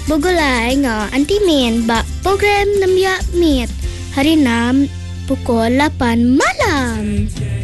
Bugulay nga antimen ba program namya mit. Harinam pukul 8 malam.